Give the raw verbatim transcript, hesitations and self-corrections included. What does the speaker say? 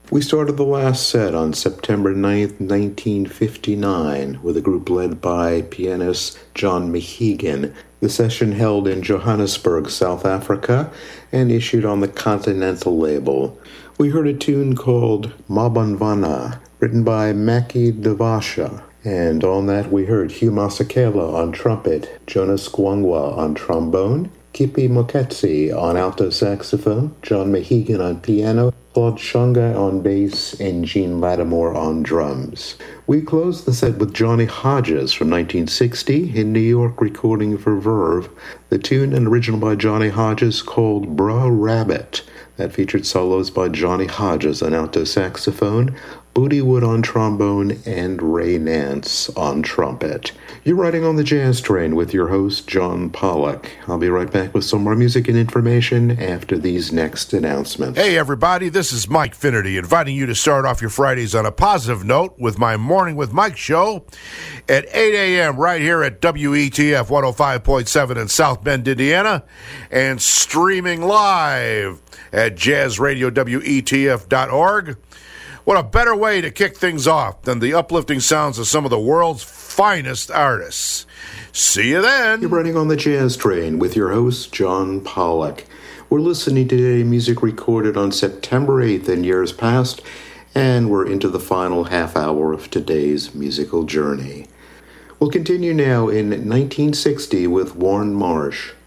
We started the last set on September ninth, nineteen fifty-nine, with a group led by pianist John Mehegan. The session held in Johannesburg, South Africa, and issued on the Continental label. We heard a tune called Mabonvana, written by Maki Devasha. And on that we heard Hugh Masekela on trumpet, Jonas Gwangwa on trombone, Kipi Moketsi on alto saxophone, John Mehegan on piano, Claude Shonga on bass, and Gene Lattimore on drums. We closed the set with Johnny Hodges from nineteen sixty in New York recording for Verve. The tune, an original by Johnny Hodges, called Bra Rabbit. That featured solos by Johnny Hodges on alto saxophone, Booty Wood on trombone, and Ray Nance on trumpet. You're riding on the Jazz Train with your host, John Pollock. I'll be right back with some more music and information after these next announcements. Hey everybody, this is Mike Finnerty, inviting you to start off your Fridays on a positive note with my Morning with Mike show at eight a.m. right here at W E T F one oh five point seven in South Bend, Indiana, and streaming live at jazz radio W E T F dot org. What a better way to kick things off than the uplifting sounds of some of the world's finest artists. See you then. You're running on the Jazz Train with your host, John Pollock. We're listening today to music recorded on September eighth in years past, and we're into the final half hour of today's musical journey. We'll continue now in nineteen sixty with Warren Marsh.